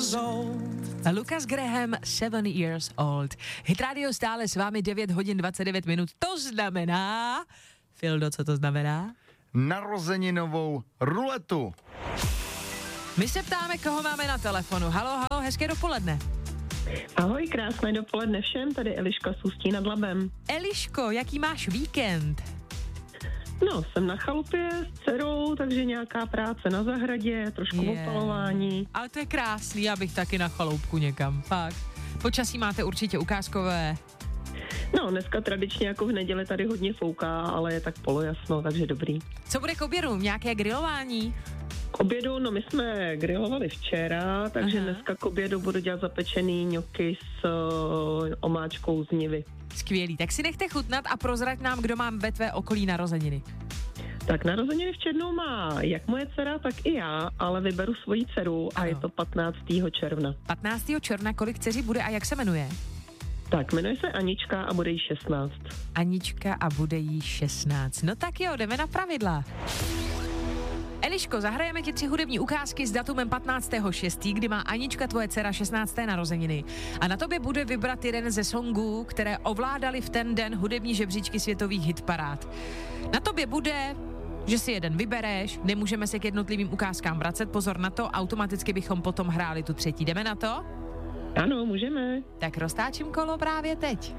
Lucas Graham, 7 years old. Hit Radio stále s vámi 9 hodin 29 minut. To znamená... Fildo, co to znamená? Narozeninovou ruletu. My se ptáme, koho máme na telefonu. Halo, hezké dopoledne. Ahoj, krásné dopoledne všem, tady Eliška z Ústí nad Labem. Eliško, jaký máš víkend? No, jsem na chalupě s dcerou, takže nějaká práce na zahradě, trošku opalování. Ale to je krásný, já bych taky na chaloupku někam, fakt. Počasí máte určitě ukázkové. No, dneska tradičně jako v neděli tady hodně fouká, ale je tak polojasno, takže dobrý. Co bude k obědu? Nějaké grilování? K obědu, no my jsme grilovali včera, takže dneska k obědu budu dělat zapečený ňoky s omáčkou z nivy. Skvělý, tak si nechte chutnat a prozrať nám, kdo mám ve tvé okolí narozeniny. Tak narozeniny v červnu má jak moje dcera, tak i já, ale vyberu svoji dceru a je to 15. června. 15. června, kolik dceři bude a jak se jmenuje? Tak, jmenuje se Anička a bude jí 16. Anička a bude jí 16. No tak jo, jdeme na pravidla. Eliško, zahrajeme ti 3 hudební ukázky s datumem 15.6., kdy má Anička, tvoje dcera, 16. narozeniny. A na tobě bude vybrat jeden ze songů, které ovládaly v ten den hudební žebříčky světových hitparád. Na tobě bude, že si jeden vybereš, nemůžeme se k jednotlivým ukázkám vracet, pozor na to, automaticky bychom potom hráli tu třetí. Jdeme na to? Ano, můžeme. Tak roztáčím kolo právě teď.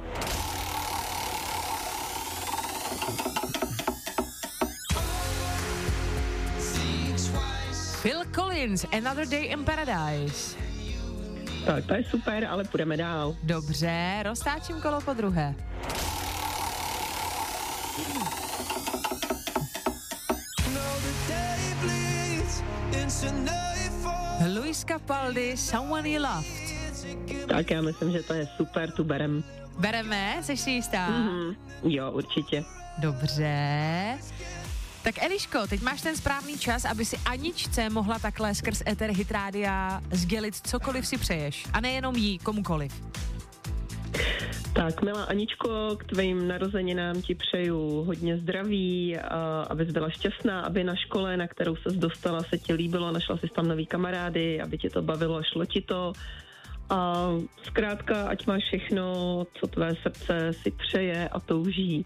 Phil Collins, Another Day in Paradise. Tak, to je super, ale půjdeme dál. Dobře, roztáčím kolo po druhé. Luis Capaldi, Someone You Loved. Tak já myslím, že to je super, tu berem. Bereme, jsi si jistá? Jo, určitě. Dobře. Tak Eliško, teď máš ten správný čas, aby si Aničce mohla takhle skrz éter Hit Rádia sdělit cokoliv si přeješ. A nejenom jí, komukoliv. Tak, milá Aničko, k tvým narozeninám ti přeju hodně zdraví, abys byla šťastná, aby na škole, na kterou ses dostala, se ti líbilo, našla jsi tam nový kamarády, aby tě to bavilo a šlo ti to. A zkrátka, ať máš všechno, co tvé srdce si přeje a touží.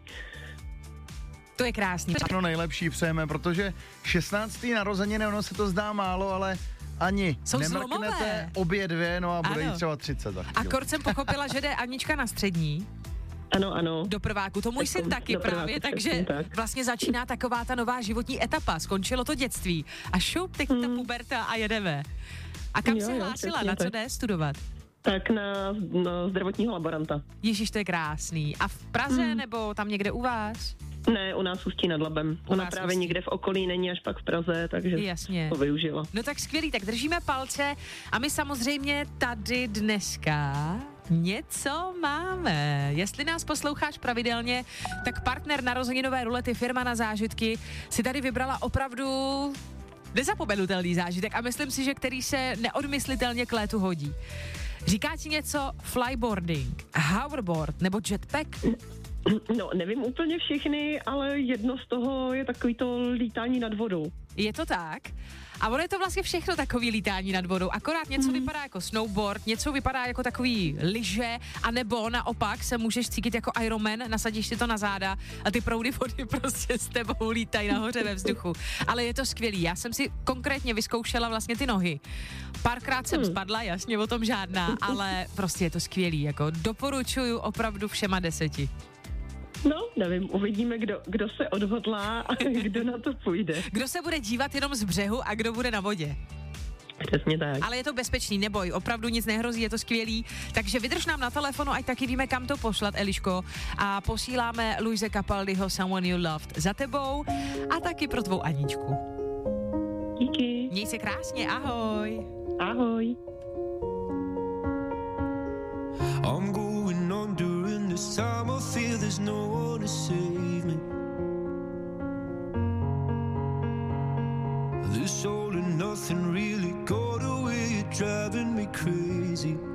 To je krásný. Všechno nejlepší přejeme, protože 16. narozeniny, ono se to zdá málo, ale ani jsou nemrknete zlomové. obě dvě, no a bude jí Ano. třeba 30. A kort jsem pochopila, že jde Anička na střední. Ano. Do prváku, to můj syn taky do prváku, právě, takže přesně tak. vlastně začíná taková ta nová životní etapa. Skončilo to dětství a šup, teď ta puberta a jedeme. A kam se hlásila, přesně na co tak. jde studovat? Tak na zdravotního laboranta. Ježíš, to je krásný. A v Praze nebo tam někde u vás? Ne, u nás Ústí nad Labem. Ona nás právě Ústí. nikde v okolí není, až pak v Praze, takže Jasně. to využila. No tak skvělý, tak držíme palce a my samozřejmě tady dneska něco máme. Jestli nás posloucháš pravidelně, tak partner narozeninové rulety firma Na zážitky si tady vybrala opravdu nezapomenutelný zážitek a myslím si, že který se neodmyslitelně k létu hodí. Říká ti něco flyboarding, hoverboard nebo jetpack? No, nevím úplně všechny, ale jedno z toho je takový to lítání nad vodou. Je to tak? A ono je to vlastně všechno takový lítání nad vodou, akorát něco vypadá jako snowboard, něco vypadá jako takový lyže, anebo naopak se můžeš cítit jako Ironman, nasadíš si to na záda a ty proudy vody prostě s tebou lítají nahoře ve vzduchu. Ale je to skvělý, já jsem si konkrétně vyzkoušela vlastně ty nohy. Párkrát jsem spadla, jasně o tom žádná, ale prostě je to skvělý, jako doporučuju opravdu všema 10. No, nevím, uvidíme, kdo se odhodlá a kdo na to půjde. Kdo se bude dívat jenom z břehu a kdo bude na vodě. Přesně tak. Ale je to bezpečný, neboj, opravdu nic nehrozí, je to skvělý. Takže vydrž nám na telefonu, ať taky víme, kam to pošlat, Eliško. A posíláme Luise Capaldiho Someone You Loved za tebou a taky pro tvou Aničku. Díky. Měj se krásně, ahoj. Ahoj. I'm going on during this time. I feel there's no one to save me. This all and nothing really got away. You're driving me crazy.